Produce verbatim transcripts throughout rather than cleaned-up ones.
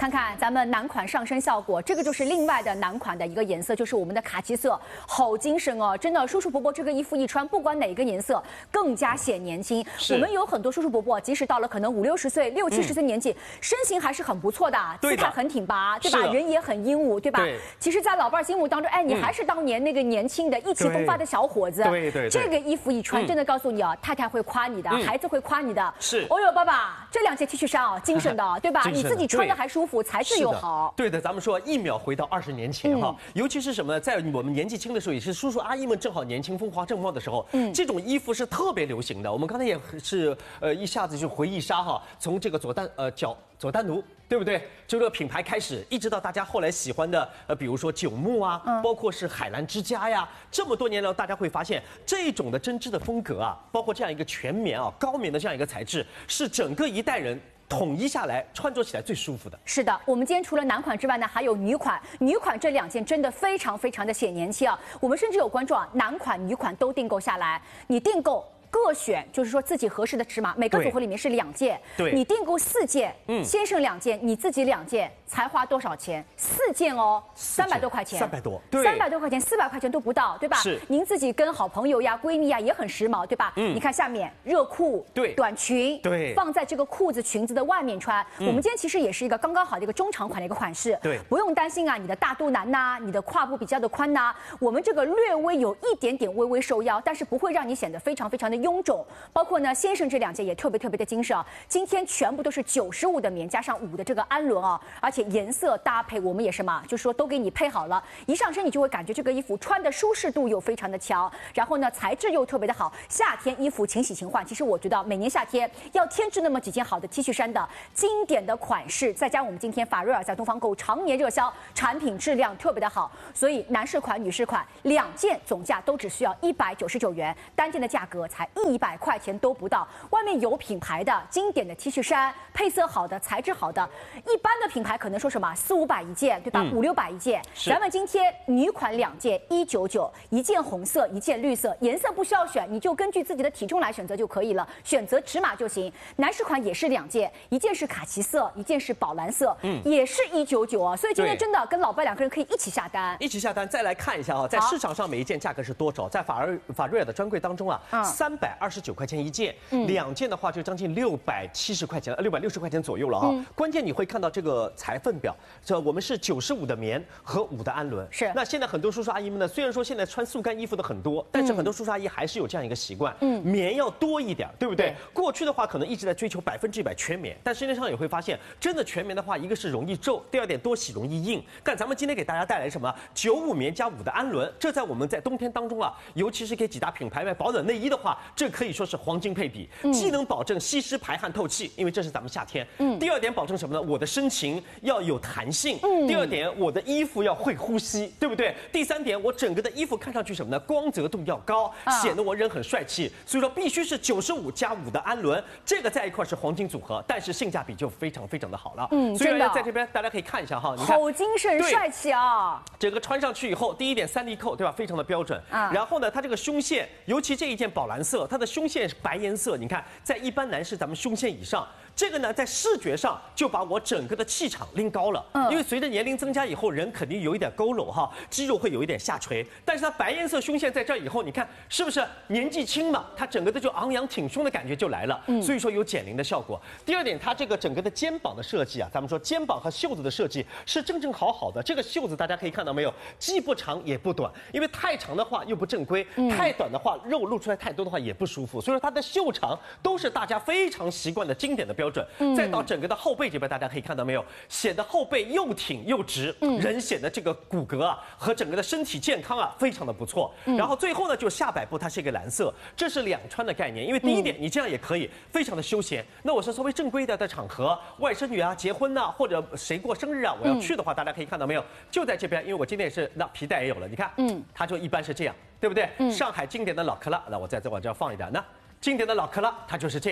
看看咱们男款上身效果，这个就是另外的男款的一个颜色，就是我们的卡其色，好精神哦！真的，叔叔伯伯这个衣服一穿，不管哪一个颜色，更加显年轻。我们有很多叔叔伯伯，即使到了可能五六十岁、六七十岁年纪，嗯、身形还是很不错的，姿态很挺拔，对吧？人也很英武，对吧？对其实，在老伴心目当中，哎，你还是当年那个年轻的、意气风发的小伙子。 对对。 这个衣服一穿，真的告诉你啊，太太会夸你的， 嗯、 孩子会夸你的。 是。 哦呦，爸爸，这两件 T 恤衫啊，精神的，对吧？你自己穿的还舒服，材质又好。 对的，咱们说一秒回到二十年前哈，嗯、尤其是什么呢？在我们年纪轻的时候，也是叔叔阿姨们正好年轻风华正茂的时候，嗯，这种衣服是特别流行的。我们刚才也是呃一下子就回忆杀哈，从这个佐丹呃脚佐丹奴。 对不对？就这个品牌开始，一直到大家后来喜欢的，呃，比如说九牧啊，嗯、包括是海澜之家呀，这么多年来，大家会发现这种的针织的风格啊，包括这样一个全棉啊、高棉的这样一个材质，是整个一代人 统一下来，穿着起来最舒服的。 是的，我们今天除了男款之外呢，还有女款。女款这两件真的非常非常的显年轻啊！我们甚至有观众啊，男款、女款都订购下来，你订购 各选，就是说自己合适的尺码，每个组合里面是两件。对，你订购四件，嗯，先生两件，你自己两件，才花多少钱？四件哦，三百多块钱， 三百多，对， 三百多块钱，四百块钱都不到，对吧？是，您自己跟好朋友呀、闺蜜呀也很时髦，对吧？嗯，你看下面热裤，对，短裙，对，放在这个裤子、裙子的外面穿。我们今天其实也是一个刚刚好的一个中长款的一个款式，对，不用担心啊，你的大肚腩呐，你的胯部比较的宽呐，我们这个略微有一点点微微收腰，但是不会让你显得非常非常的臃肿，包括 包括呢，先生这两件也特别特别的精神啊！今天全部都是九十五的棉加上五的这个氨纶啊，而且颜色搭配我们也是嘛，就是说都给你配好了，一上身你就会感觉这个衣服穿的舒适度又非常的强，然后呢材质又特别的好。夏天衣服勤洗勤换，其实我觉得每年夏天要添置那么几件好的 T 恤衫的经典的款式，再加上我们今天法瑞尔在东方购物常年热销，产品质量特别的好，所以男士款、女士款两件总价都只需要一百九十九元，单件的价格才一百块钱 都不到，外面有品牌的经典的 T 恤衫，配色好的，材质好的，一般的品牌可能说什么四五百一件，对吧？嗯、五六百一件，咱们今天女款两件一九九，一件红色，一件绿色，颜色不需要选，你就根据自己的体重来选择就可以了，选择尺码就行。男士款也是两件，一件是卡其色，一件是宝蓝色，嗯，也是一九九啊。所以今天真的跟老伴两个人可以一起下单， 一起下单。再来看一下啊，在市场上每一件价格是多少？在法瑞法瑞尔的专柜当中啊，三百二十九块钱一件。 嗯、两件的话就将近六百七十块钱，六百六十块钱左右了哈。嗯、关键你会看到这个裁缝表，这我们是九十五的棉和五的氨纶。是。那现在很多叔叔阿姨们呢，虽然说现在穿速干衣服的很多，但是很多叔叔阿姨还是有这样一个习惯，嗯，棉要多一点，对不对？对过去的话可能一直在追求百分之一百全棉，但实际上也会发现，真的全棉的话，一个是容易皱，第二点多洗容易硬。但咱们今天给大家带来什么？九五棉加五的氨纶，这在我们在冬天当中啊，尤其是给几大品牌卖保暖内衣的话，这可以说是黄金配比。 既能保证吸湿排汗透气，因为这是咱们夏天。嗯。第二点保证什么呢？我的身形要有弹性。嗯。第二点，我的衣服要会呼吸，对不对？第三点，我整个的衣服看上去什么呢？光泽度要高，显得我人很帅气。所以说必须是九十五加五的氨纶，这个在一块是黄金组合，但是性价比就非常非常的好了。嗯，所以呢，在这边大家可以看一下哈，你看好精神帅气啊！ 整个穿上去以后，第一点三粒扣，对吧？非常的标准。啊。然后呢，它这个胸线，尤其这一件宝蓝色，它的胸线是白颜色，你看。 在一般男士咱们胸线以上，这个呢在视觉上就把我整个的气场拎高了。嗯，因为随着年龄增加以后，人肯定有一点佝偻哈，肌肉会有一点下垂。但是它白颜色胸线在这儿以后，你看是不是年纪轻嘛？它整个的就昂扬挺胸的感觉就来了。嗯，所以说有减龄的效果。第二点，它这个整个的肩膀的设计啊，咱们说肩膀和袖子的设计是正正好好的。这个袖子大家可以看到没有，既不长也不短，因为太长的话又不正规，嗯、太短的话肉露出来太多的话也不舒服。所以说它的袖长都是大家非常习惯的经典的标准。嗯、再到整个的后背这边，大家可以看到没有，显得后背又挺又直，嗯、人显得这个骨骼啊和整个的身体健康啊非常的不错。嗯、然后最后呢，就下摆部它是一个蓝色，这是两穿的概念。因为第一点，你这样也可以，非常的休闲。那我是稍微正规的的场合，外甥女啊、结婚呐、啊，或者谁过生日啊，我要去的话，嗯、大家可以看到没有，就在这边。因为我今天也是那皮带也有了，你看，嗯，它就一般是这样，对不对？嗯、上海经典的老克拉，那我再再往这儿放一点，那经典的老克拉它就是这样。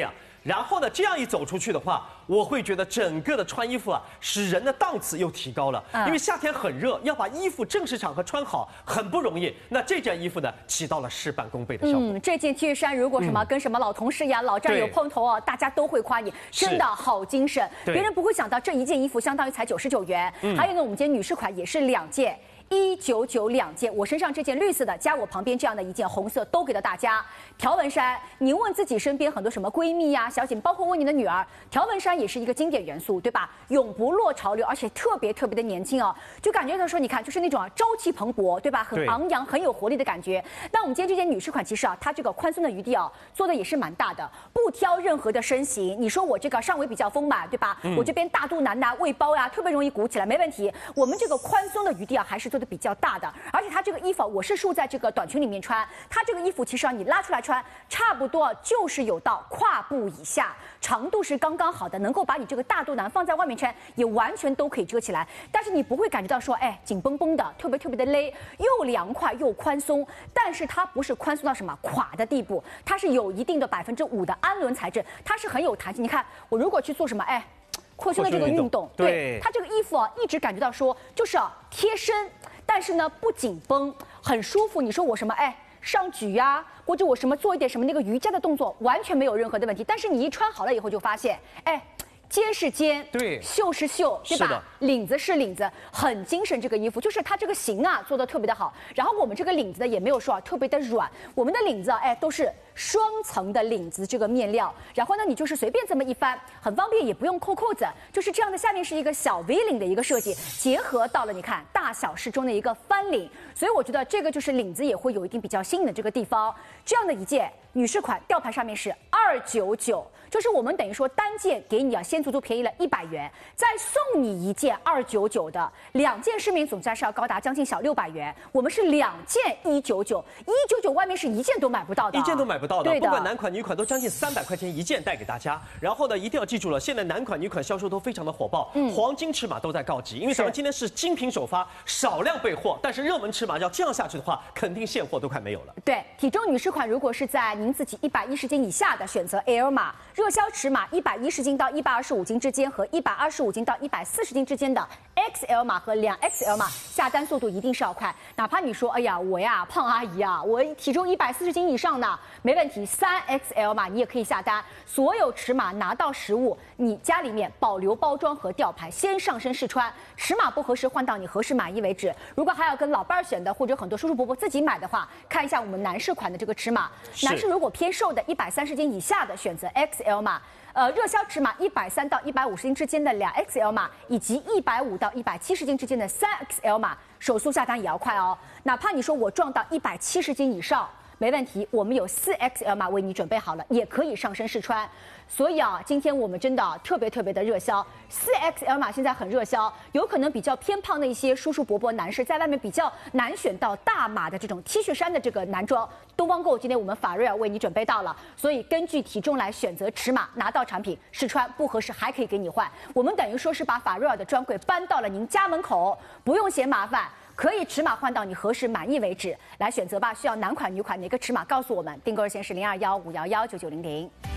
然后呢，这样一走出去的话，我会觉得整个的穿衣服啊，使人的档次又提高了。嗯、因为夏天很热，要把衣服正式场合穿好很不容易。那这件衣服呢，起到了事半功倍的效果。 嗯，这件 T 恤衫如果什么、嗯、跟什么老同事呀、老战友碰头哦，大家都会夸你，真的好精神。别人不会想到这一件衣服相当于才九十九元。嗯、还有呢，我们今天女士款也是两件。一九九两件，我身上这件绿色的，加我旁边这样的一件红色，都给到大家。条纹衫，您问自己身边很多什么闺蜜呀、啊、小姐，包括问你的女儿，条纹衫也是一个经典元素，对吧？永不落潮流，而且特别特别的年轻哦，就感觉到说，你看，就是那种啊朝气蓬勃，对吧？很昂扬，很有活力的感觉。那我们今天这件女士款，其实啊，它这个宽松的余地啊，做的也是蛮大的，不挑任何的身形。你说我这个上围比较丰满，对吧？嗯、我这边大肚腩呐、胃包呀、啊，特别容易鼓起来，没问题。我们这个宽松的余地啊，还是做的比较大的。而且它这个衣服，我是束在这个短裙里面穿。它这个衣服其实啊，你拉出来穿，差不多就是有到胯部以下，长度是刚刚好的，能够把你这个大肚腩放在外面穿，也完全都可以遮起来。但是你不会感觉到说，哎，紧绷绷的，特别特别的勒，又凉快又宽松。但是它不是宽松到什么垮的地步，它是有一定的百分之五的氨纶材质，它是很有弹性。你看，我如果去做什么，哎。扩胸的这个运动，对它这个衣服啊，一直感觉到说就是啊贴身，但是呢不紧绷，很舒服。你说我什么哎上举呀、啊，或者我什么做一点什么那个瑜伽的动作，完全没有任何的问题。但是你一穿好了以后，就发现哎。肩是肩， 对， 袖是袖，对吧？领子是领子，很精神。这个衣服就是它这个型啊做的特别的好。然后我们这个领子呢也没有说啊特别的软，我们的领子啊哎都是双层的领子这个面料。然后呢你就是随便这么一翻，很方便，也不用扣扣子，就是这样的。下面是一个小 V 领的一个设计，结合到了你看大小适中的一个翻领，所以我觉得这个就是领子也会有一定比较新颖的这个地方。这样的一件女士款，吊牌上面是二九九。就是我们等于说单件给你啊，先足足便宜了一百元，再送你一件二九九的，两件市面总价是要高达将近小六百元，我们是两件一九九，一九九外面是一件都买不到的， 一件都买不到的，不管男款女款都将近三百块钱一件带给大家。然后呢，一定要记住了，现在男款女款销售都非常的火爆，嗯，黄金尺码都在告急，因为咱们今天是精品首发，少量备货，但是热门尺码要这样下去的话，肯定现货都快没有了。 对，体重女士款如果是在您自己一百一十斤以下的，选择 L 码。热销尺码一百一十斤到一百二十五斤之间和一百二十五斤到一百四十斤之间的 X L 码和两 X L 码，下单速度一定是要快。哪怕你说，哎呀，我呀胖阿姨啊，我体重一百四十斤以上的，没问题，三 X L 码你也可以下单。所有尺码拿到实物，你家里面保留包装和吊牌，先上身试穿，尺码不合适换到你合适满意为止。如果还要跟老伴儿选的，或者很多叔叔伯伯自己买的话，看一下我们男士款的这个尺码。男士如果偏瘦的，一百三十斤以下的，选择 X L 码。呃，热销尺码一百三到一百五十斤之间的两 X L 码，以及一百五到一百七十斤之间的三 X L 码，手速下单也要快哦。哪怕你说我撞到一百七十斤以上，没问题，我们有四 X L 码为你准备好了，也可以上身试穿。所以啊，今天我们真的特别特别的热销，四 X L 码现在很热销，有可能比较偏胖的一些叔叔伯伯男士，在外面比较难选到大码的这种 T 恤衫的这个男装，东方购今天我们法瑞尔为你准备到了，所以根据体重来选择尺码，拿到产品试穿，不合适还可以给你换。我们等于说是把法瑞尔的专柜搬到了您家门口，不用嫌麻烦。可以尺码换到你合适满意为止，来选择吧。需要男款女款哪个尺码？告诉我们。订购热线是零二幺五幺幺九九零零。